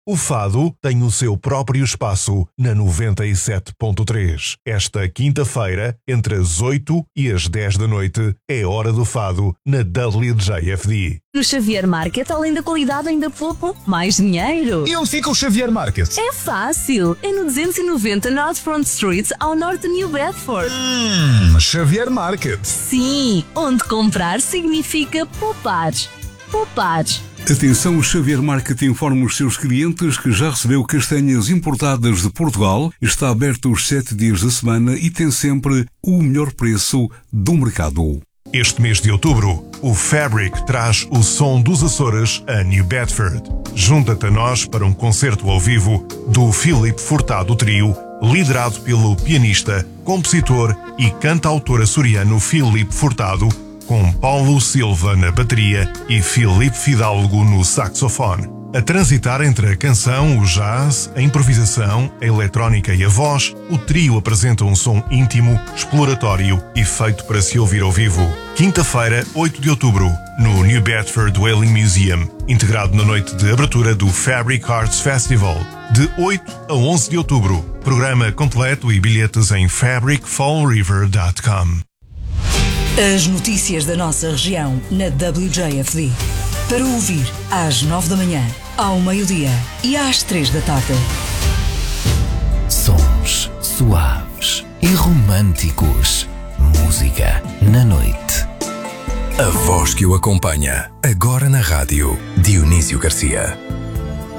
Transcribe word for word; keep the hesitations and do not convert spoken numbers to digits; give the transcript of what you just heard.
O fado tem o seu próprio espaço na noventa e sete ponto três. Esta quinta-feira, entre as oito e as dez da noite, é Hora do Fado na W J F D. No Xavier Market, além da qualidade, ainda pouco mais dinheiro. E onde fica o Xavier Market? É fácil. É no duzentos e noventa North Front Street, ao norte de New Bedford. Hum, Xavier Market. Sim, onde comprar significa poupar. Poupar. Atenção, o Xavier Market informa os seus clientes que já recebeu castanhas importadas de Portugal, está aberto os sete dias da semana e tem sempre o melhor preço do mercado. Este mês de outubro, o Fabric traz o som dos Açores a New Bedford. Junta-te a nós para um concerto ao vivo do Filipe Furtado Trio, liderado pelo pianista, compositor e cantautor açoriano Filipe Furtado, com Paulo Silva na bateria e Filipe Fidalgo no saxofone. A transitar entre a canção, o jazz, a improvisação, a eletrónica e a voz, o trio apresenta um som íntimo, exploratório e feito para se ouvir ao vivo. Quinta-feira, oito de outubro, no New Bedford Whaling Museum, integrado na noite de abertura do Fabric Arts Festival, de oito a onze de outubro. Programa completo e bilhetes em fabric fall river ponto com. As notícias da nossa região na W J F D. Para ouvir às nove da manhã, ao meio-dia e às três da tarde. Sons suaves e românticos. Música na noite. A voz que o acompanha, agora na rádio, Dionísio Garcia.